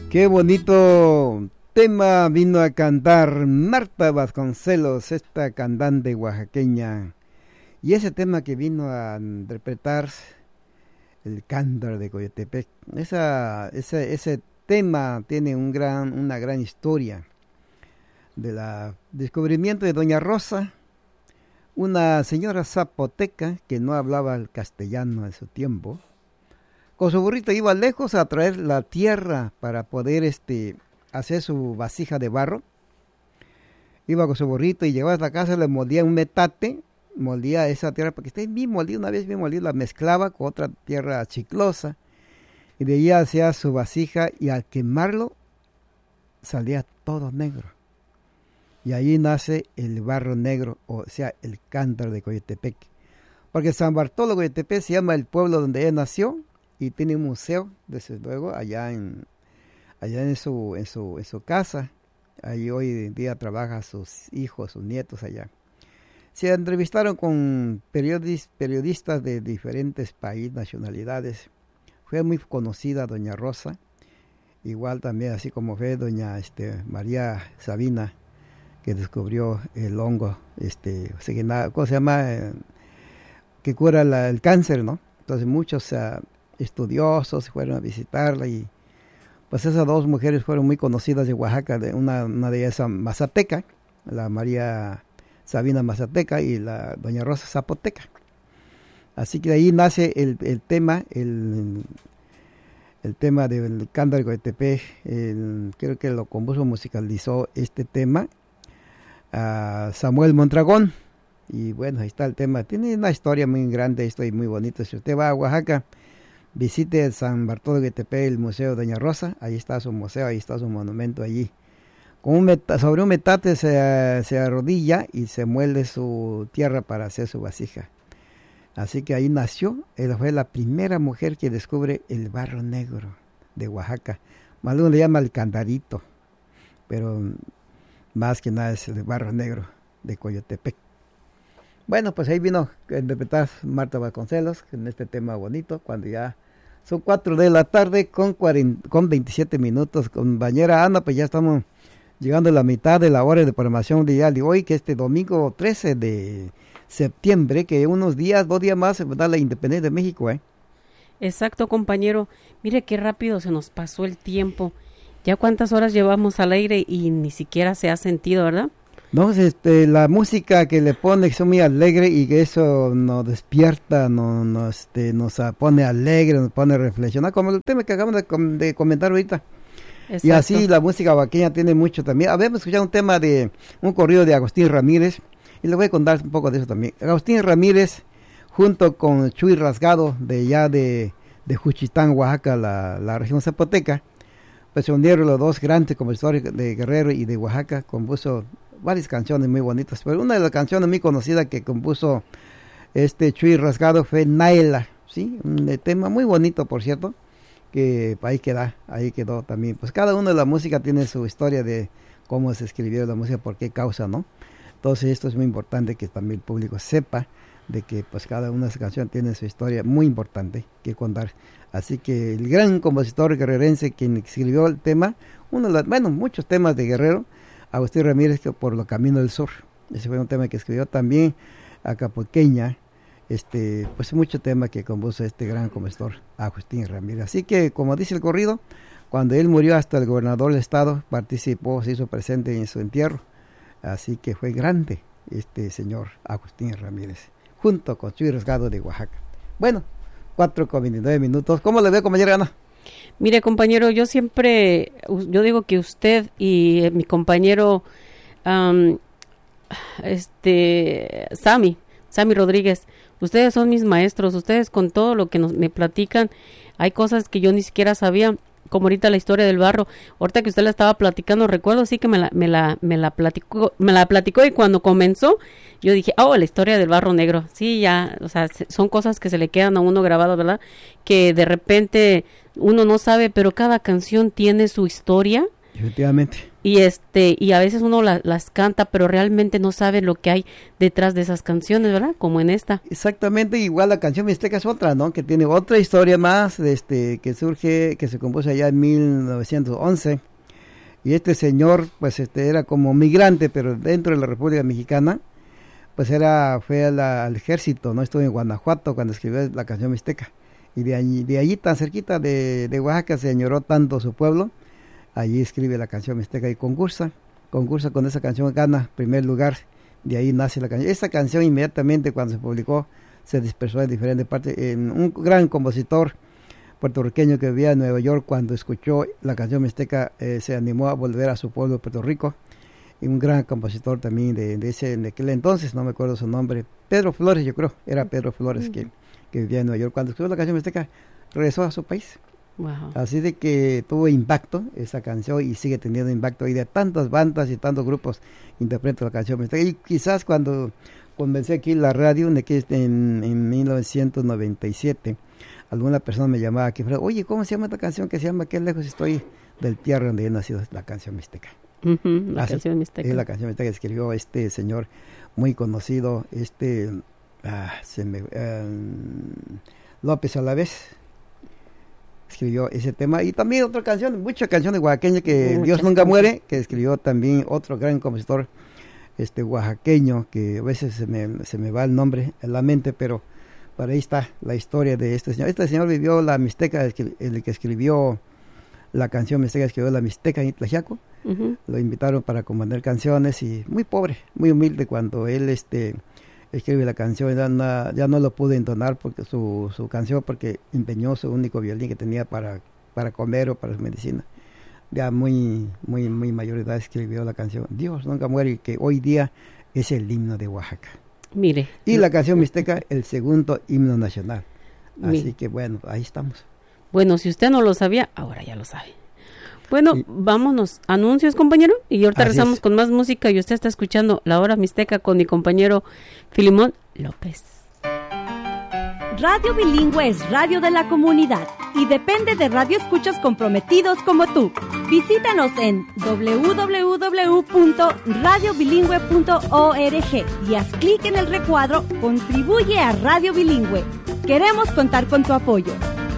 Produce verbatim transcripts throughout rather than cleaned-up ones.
Qué bonito tema vino a cantar Marta Vasconcelos, esta cantante oaxaqueña. Y ese tema que vino a interpretar el Cántaro de Coyotepec, esa, ese, ese tema tiene un gran, una gran historia del descubrimiento de Doña Rosa, una señora zapoteca que no hablaba el castellano en su tiempo. Con su burrito iba lejos a traer la tierra para poder este, hacer su vasija de barro. Iba con su burrito y llegaba a la casa, le moldía un metate, moldía esa tierra, porque esté bien molida, una vez bien molida, la mezclaba con otra tierra chiclosa, y de ahí hacía su vasija, y al quemarlo salía todo negro. Y ahí nace el barro negro, o sea, el Cántaro de Coyotepec. Porque San Bartolo de Coyotepec se llama el pueblo donde ella nació, y tiene un museo, desde luego, allá en allá en su, en su, en su casa. Ahí hoy en día trabajan sus hijos, sus nietos allá. Se entrevistaron con periodis, periodistas de diferentes países, nacionalidades. Fue muy conocida Doña Rosa, igual también así como fue Doña este, María Sabina, que descubrió el hongo, este, ¿cómo se llama? Eh, que cura la, el cáncer, ¿no? Entonces muchos uh, estudiosos fueron a visitarla, y pues esas dos mujeres fueron muy conocidas de Oaxaca, de una, una de ellas mazateca, la María Sabina mazateca y la Doña Rosa zapoteca. Así que de ahí nace el, el tema, el, el tema del Cántaro de Coyotepec. El, creo que lo compuso, musicalizó este tema a Samuel Mondragón, y bueno, ahí está el tema. Tiene una historia muy grande, esto y muy bonito. Si usted va a Oaxaca, visite el San Bartolo de Coyotepec, el Museo de Doña Rosa, ahí está su museo, ahí está su monumento allí. Con un meta, sobre un metate se, se arrodilla y se muelde su tierra para hacer su vasija. Así que ahí nació, ella fue la primera mujer que descubre el barro negro de Oaxaca. Algunos le llama el cantarito, pero más que nada es el barro negro de Coyotepec. Bueno, pues ahí vino a interpretar Marta Vasconcelos en este tema bonito, cuando ya son cuatro de la tarde con, cuarenta, con veintisiete minutos. Compañera Ana, pues ya estamos llegando a la mitad de la hora de programación de día de hoy, que este domingo trece de septiembre, que unos días, dos días más se da la independencia de México, ¿eh? Exacto, compañero. Mire qué rápido se nos pasó el tiempo. Ya cuántas horas llevamos al aire y ni siquiera se ha sentido, ¿verdad? No, este, la música que le pone, que es muy alegre, y que eso nos despierta, nos, nos, este, nos pone alegre, nos pone a reflexionar, como el tema que acabamos de, de comentar ahorita. Exacto. Y así la música oaxaqueña tiene mucho también. Habíamos escuchado un tema de un corrido de Agustín Ramírez, y le voy a contar un poco de eso también. Agustín Ramírez, junto con Chuy Rasgado, de ya de, de Juchitán, Oaxaca, la, la región zapoteca, pues se unieron los dos grandes compositores de Guerrero y de Oaxaca, compuso varias canciones muy bonitas, pero una de las canciones muy conocidas que compuso este Chuy Rasgado fue Naila, ¿sí? Un tema muy bonito, por cierto, que ahí queda, ahí quedó también. Pues cada una de la música tiene su historia de cómo se escribió la música, por qué causa, ¿no? Entonces esto es muy importante que también el público sepa de que pues cada una de esas canciones tiene su historia muy importante que contar. Así que el gran compositor guerrerense quien escribió el tema, uno de los, bueno, muchos temas de Guerrero, Agustín Ramírez, que por los caminos del sur, ese fue un tema que escribió también Acapoqueña, este, pues mucho tema que compuso este gran compositor Agustín Ramírez. Así que, como dice el corrido, cuando él murió, hasta el gobernador del estado participó, se hizo presente en su entierro. Así que fue grande este señor Agustín Ramírez, junto con Chuy Rasgado de Oaxaca. Bueno, cuatro con veintinueve minutos. ¿Cómo le ve, compañera Ana? Mire, compañero, yo siempre, yo digo que usted y eh, mi compañero, um, este, Sammy, Sammy Rodríguez, ustedes son mis maestros. Ustedes con todo lo que nos, me platican, hay cosas que yo ni siquiera sabía, como ahorita la historia del barro. Ahorita que usted la estaba platicando, recuerdo sí que me la, me la, me la platicó, me la platicó, y cuando comenzó, yo dije, oh, la historia del barro negro. Sí, ya, o sea, son cosas que se le quedan a uno grabadas, ¿verdad? Que de repente uno no sabe, pero cada canción tiene su historia. Efectivamente. Y este y a veces uno la, las canta, pero realmente no sabe lo que hay detrás de esas canciones, ¿verdad? Como en esta. Exactamente, igual la canción Mixteca es otra, ¿no? Que tiene otra historia más, este, que surge, que se compuso allá en mil novecientos once. Y este señor, pues, este, era como migrante, pero dentro de la República Mexicana, pues era, fue a la, al ejército, ¿no? Estuvo en Guanajuato cuando escribió la canción Mixteca. Y de allí, de allí tan cerquita de, de Oaxaca, se añoró tanto su pueblo. Allí escribe la canción Mixteca y concursa, concursa con esa canción, gana primer lugar, de ahí nace la canción. Esta canción inmediatamente cuando se publicó se dispersó en diferentes partes. En un gran compositor puertorriqueño que vivía en Nueva York, cuando escuchó la canción Mixteca, eh, se animó a volver a su pueblo, Puerto Rico. Y un gran compositor también de, de ese de aquel entonces, no me acuerdo su nombre, Pedro Flores, yo creo, era Pedro Flores uh-huh. que, que vivía en Nueva York. Cuando escuchó la canción Mixteca, regresó a su país. Wow. Así de que tuvo impacto esa canción y sigue teniendo impacto, y de tantas bandas y tantos grupos interpretan la canción Mixteca. Y quizás cuando comencé aquí la radio en, en, en mil novecientos noventa y siete, alguna persona me llamaba aquí, oye, ¿cómo se llama esta canción que se llama Qué lejos estoy del tierra donde he nacido? La canción Mixteca. Uh-huh, la Así, canción Mixteca. Es la canción Mixteca que escribió este señor muy conocido, este ah, se me, um, López Alavés. Escribió ese tema, y también otra canción, muchas canciones oaxaqueñas, que muchas Dios nunca muere, que escribió también otro gran compositor este oaxaqueño, que a veces se me, se me va el nombre en la mente, pero por ahí está la historia de este señor. Este señor vivió la Mixteca, el que, el que escribió la canción Mixteca, escribió la Mixteca en Tlaxiaco. Uh-huh. Lo invitaron para componer canciones, y muy pobre, muy humilde. Cuando él este escribe la canción, ya no, ya no lo pudo entonar porque su, su canción, porque empeñó su único violín que tenía para, para comer o para su medicina. Ya muy, muy, muy mayor de edad escribió la canción Dios nunca muere, que hoy día es el himno de Oaxaca. Mire. Y la canción Mixteca, el segundo himno nacional. Así Mire. que bueno, ahí estamos. Bueno, si usted no lo sabía, ahora ya lo sabe. Bueno, y, vámonos, anuncios, compañero, y ahorita regresamos es. con más música, y usted está escuchando La Hora Mixteca con mi compañero Filimón López. Radio Bilingüe es radio de la comunidad y depende de radioescuchas comprometidos como tú. Visítanos en doble u doble u doble u punto radio bilingüe punto org y haz clic en el recuadro Contribuye a Radio Bilingüe. Queremos contar con tu apoyo.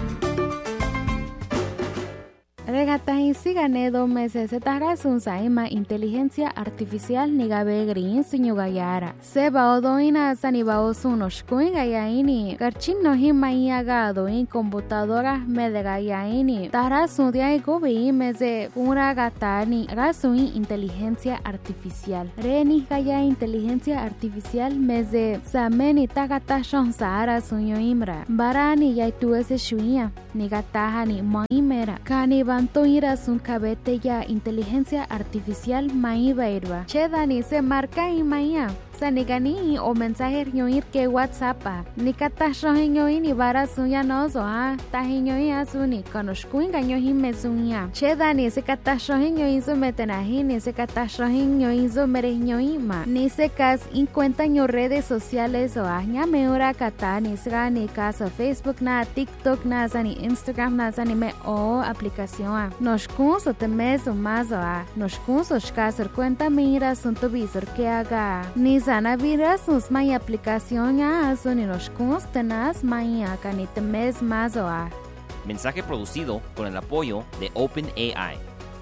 Regatahin siganedo meses setarasun saima inteligencia artificial nigabe green sunyugayara. Seba odoina sanibao sunoshkuin gayaini. Garchin no himaiaga doin computadora medegayaini. Tarasun diai gobi meze una gatani. Rasuin inteligencia artificial. Reni gaya inteligencia artificial meze sameni tagata shonsara sunyo imra. Barani yaituese shuia. Nigatahani moimera. Kaniban Ira sun cabete ya inteligencia artificial maiba irba. Chedani se marca y maya. Sanigani o mensaje ñoir que WhatsApp. Ni katashohi ñoir ni bara suya nozo ha. Tahi ñoir asuni. Konoshkuin gañohi mesunya. Chedani se katashohi ñoir zo metenahi. Ni se katashohi ñoir zo mere ñoir ma. Ni se kas in cuenta ño redes sociales o ah. Ña meura kata ni se ni caso Facebook na TikTok na zani Instagram na zani me o aplicación. Nos kunso te meso mazo a. Nos kunso shkasar cuenta mira sunto visor que haga. Ni sana viras nos mai aplicación a soni nos kunstenas mai a canite mes mazo a. Mensaje producido con el apoyo de OpenAI.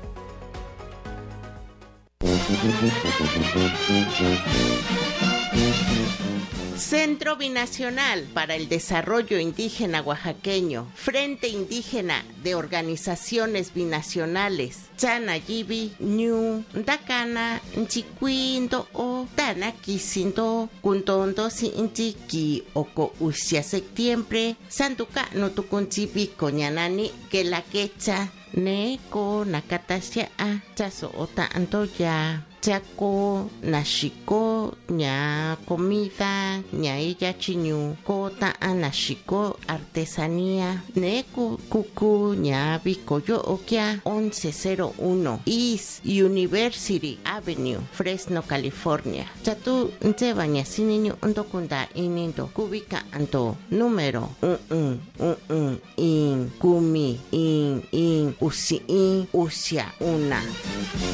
Centro Binacional para el Desarrollo Indígena Oaxaqueño, Frente Indígena de Organizaciones Binacionales, Chanayibi, Ñu, Dakana, Nchiquindo o Tanakisindo, Kuntondo Sinchiki, Oko Usia Septiembre, Santuca Notukunchibi, Coñanani, que la quecha, Neko, Nakatasha, Chaso, Ota Antoya. Chaco, nashiko, ña comida, ña ella chiñu, kota anashiko, artesanía, neku kuku, ña bikoyo okia, once cero uno East University Avenue, Fresno, California. Chatu nzeba ña siniño ondokunda inindo kubika anto número un un un un in kumi in in usi in usia una.